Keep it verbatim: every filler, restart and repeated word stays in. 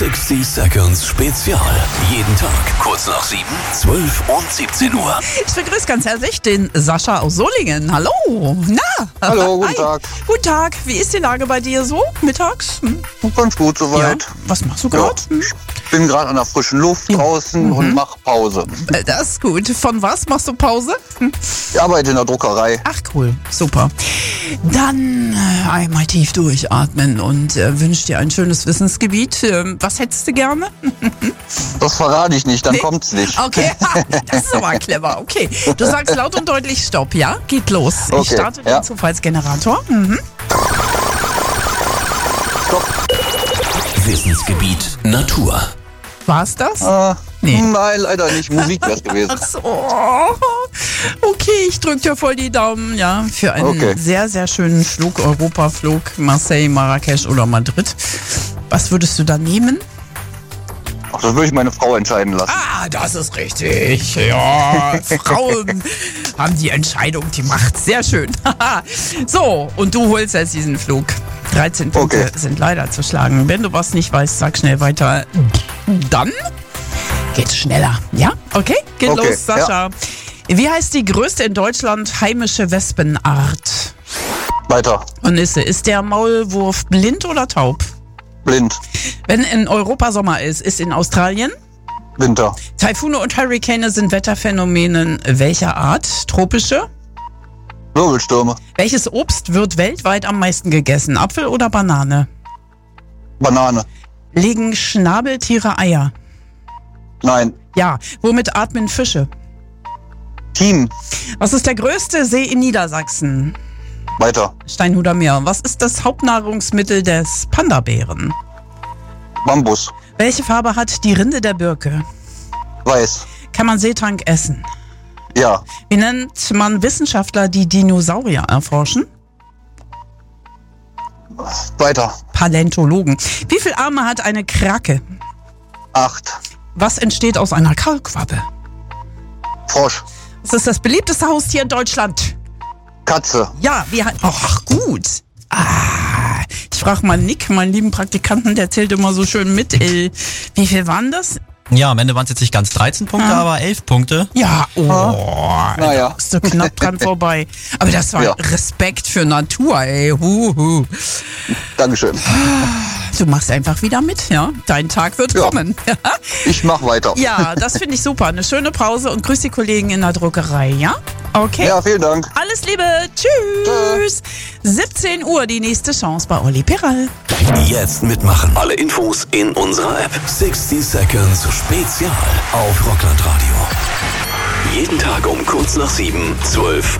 sechzig Seconds Spezial. Jeden Tag kurz nach sieben, zwölf und siebzehn Uhr. Ich begrüße ganz herzlich den Sascha aus Solingen. Hallo. Na? Hallo, guten Hi. Tag. Guten Tag. Wie ist die Lage bei dir so mittags? Hm? Ganz gut soweit. Ja. Was machst du Ja, gerade? Hm? ich bin gerade an der frischen Luft draußen Mhm. und mache Pause. Äh, Das ist gut. Von was machst du Pause? Hm? Ich arbeite in der Druckerei. Ach cool, super. Dann äh, einmal tief durchatmen und äh, wünsche dir ein schönes Wissensgebiet. Ähm, was hättest du gerne? Das verrate ich nicht, dann Nee? kommt's nicht. Okay, ha, das ist aber clever. Okay, du sagst laut und deutlich Stopp, ja? Geht los. Ich Okay, starte ja. den Zufallsgenerator. Mhm. Wissensgebiet Natur. War's das? Äh, Nee. Nein, leider nicht. Musik wär's gewesen. Ach so. Okay, ich drücke dir voll die Daumen, ja, für einen Okay. sehr, sehr schönen Flug, Europaflug, Marseille, Marrakesch oder Madrid. Was würdest du da nehmen? Ach, das würde ich meine Frau entscheiden lassen. Ah, das ist richtig. Ja, Frauen haben die Entscheidung, die Macht. Sehr schön. So, und du holst jetzt diesen Flug. dreizehn Punkte Okay. sind leider zu schlagen. Wenn du was nicht weißt, sag schnell weiter. Dann geht's schneller. Ja? Okay? Geht Okay, los, Sascha. Wie heißt die größte in Deutschland heimische Wespenart? Weiter. Und Nisse, ist der Maulwurf blind oder taub? Blind. Wenn in Europa Sommer ist, ist in Australien? Winter. Taifune und Hurrikane sind Wetterphänomene welcher Art? Tropische? Wirbelstürme. Welches Obst wird weltweit am meisten gegessen? Apfel oder Banane? Banane. Legen Schnabeltiere Eier? Nein. Ja. Womit atmen Fische? Team. Was ist der größte See in Niedersachsen? Weiter. Steinhuder Meer. Was ist das Hauptnahrungsmittel des Panda-Bären? Bambus. Welche Farbe hat die Rinde der Birke? Weiß. Kann man Seetang essen? Ja. Wie nennt man Wissenschaftler, die Dinosaurier erforschen? Weiter. Paläontologen. Wie viele Arme hat eine Krake? Acht. Was entsteht aus einer Kaulquappe? Frosch. Was ist das beliebteste Haustier in Deutschland? Katze. Ja, wie hat... Ach, gut. Ah, ich frage mal Nick, meinen lieben Praktikanten, der zählt immer so schön mit. Äh, wie viel waren das? Ja, am Ende waren es jetzt nicht ganz dreizehn Punkte, Ah. aber elf Punkte. Ja, oh, Naja. da bist du knapp dran vorbei. Aber das war Ja. Respekt für Natur, ey. Huhu. Dankeschön. Du machst einfach wieder mit, ja? Dein Tag wird Ja. kommen. Ich mach weiter. Ja, das finde ich super. Eine schöne Pause und grüß die Kollegen in der Druckerei, ja? Okay. Ja, vielen Dank. Alles Liebe. Tschüss. siebzehn Uhr die nächste Chance bei Olli Peral. Jetzt mitmachen. Alle Infos in unserer App. sechzig Seconds Spezial auf Rockland Radio. Jeden Tag um kurz nach sieben, zwölf